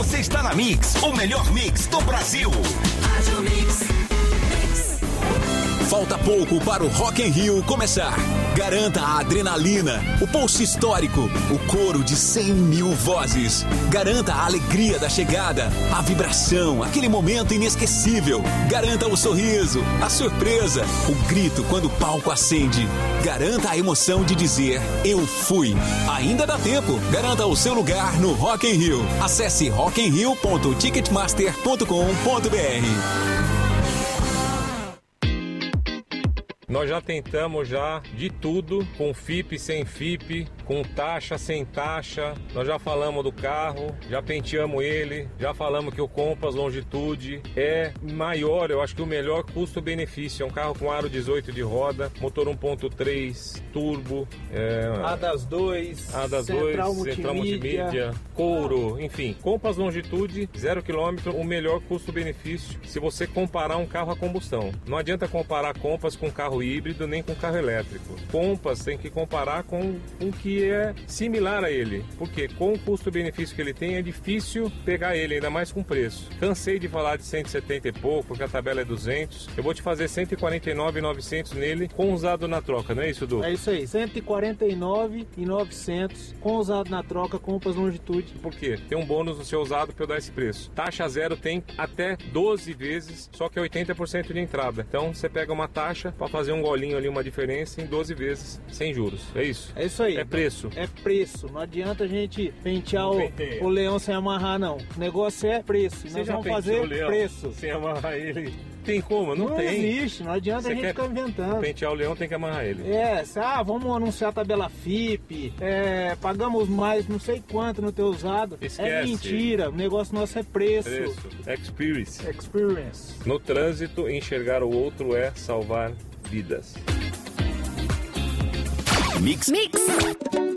Você está na Mix, o melhor mix do Brasil. Falta pouco para o Rock in Rio começar. Garanta a adrenalina, o pulso histórico, o coro de 100 mil vozes. Garanta a alegria da chegada, a vibração, aquele momento inesquecível. Garanta o sorriso, a surpresa, o grito quando o palco acende. Garanta a emoção de dizer, eu fui. Ainda dá tempo. Garanta o seu lugar no Rock in Rio. Acesse rockinrio.ticketmaster.com.br. Nós já tentamos de tudo, com FIP, sem FIP, com taxa, sem taxa. Nós já falamos do carro, já penteamos ele, já falamos que o Compass Longitude é maior, eu acho que o melhor custo-benefício. É um carro com aro 18 de roda, motor 1.3, turbo, ADAS 2, Central Multimídia, couro, enfim. Compass Longitude, 0 km, o melhor custo-benefício se você comparar um carro a combustão. Não adianta comparar Compass com carro híbrido nem com carro elétrico. Compass tem que comparar com um que é similar a ele, porque com o custo-benefício que ele tem é difícil pegar ele, ainda mais com preço. Cansei de falar de 170 e pouco, porque a tabela é 200. Eu vou te fazer 149.900 nele com usado na troca, não é isso, Du? É isso aí, 149.900 com usado na troca, Compass Longitude. Por quê? Tem um bônus no seu usado para eu dar esse preço. Taxa zero tem até 12 vezes, só que é 80% de entrada. Então você pega uma taxa para fazer um golinho ali, uma diferença em 12 vezes, sem juros. É isso? É isso aí. É preço. É preço. Não adianta a gente pentear o leão sem amarrar, não. O negócio é preço. Nós vamos fazer preço. Sem amarrar ele. Tem como? Não tem. Não existe, não adianta a gente ficar inventando. Pentear o leão tem que amarrar ele. Vamos anunciar a tabela FIP, pagamos mais não sei quanto no teu usado. Esquece. É mentira, o negócio nosso é preço. Experience. No trânsito, enxergar o outro é salvar vidas. Mix.